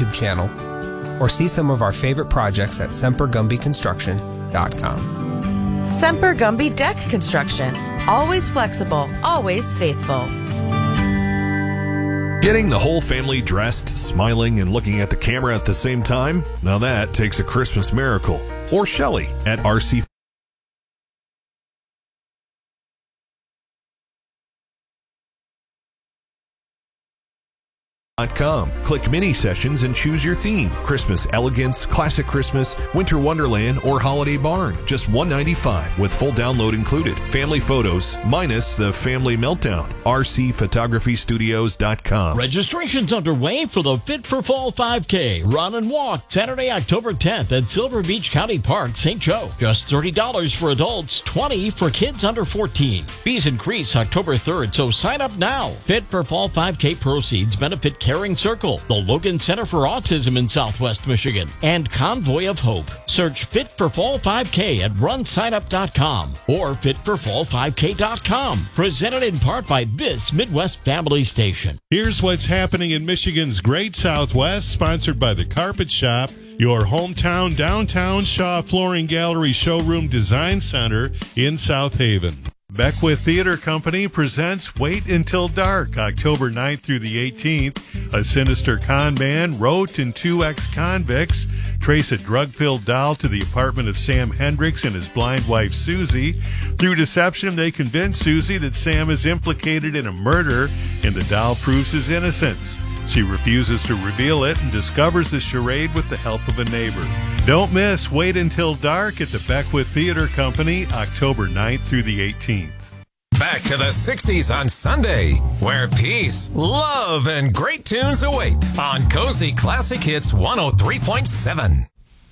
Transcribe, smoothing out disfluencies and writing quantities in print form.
YouTube channel or see some of our favorite projects at sempergumbyconstruction.com. Semper Gumby Deck Construction. Always flexible, always faithful. Getting the whole family dressed, smiling, and looking at the camera at the same time? Now that takes a Christmas miracle. Or Shelley at RC. Click mini sessions and choose your theme: Christmas elegance, classic Christmas, winter wonderland, or holiday barn. Just $195 with full download included. Family photos minus the family meltdown. rcphotographystudios.com. Registration's underway for the Fit for Fall 5K Run and Walk Saturday, October 10th at Silver Beach County Park, St. Joe. Just $30 for adults, $20 for kids under 14. Fees increase October 3rd, so sign up now. Fit for Fall 5K proceeds benefit Caring Circle, the Logan Center for Autism in Southwest Michigan, and Convoy of Hope. Search Fit for Fall 5K at runsignup.com or fitforfall5k.com. Presented in part by this Midwest Family Station. Here's what's happening in Michigan's Great Southwest, sponsored by The Carpet Shop, your hometown downtown Shaw Flooring Gallery Showroom Design Center in South Haven. Beckwith Theater Company presents Wait Until Dark, October 9th through the 18th. A sinister con man, Rote, and two ex-convicts trace a drug-filled doll to the apartment of Sam Hendricks and his blind wife, Susie. Through deception, they convince Susie that Sam is implicated in a murder, and the doll proves his innocence. She refuses to reveal it and discovers the charade with the help of a neighbor. Don't miss Wait Until Dark at the Beckwith Theater Company, October 9th through the 18th. Back to the 60s on Sunday, where peace, love, and great tunes await on Cozy Classic Hits 103.7.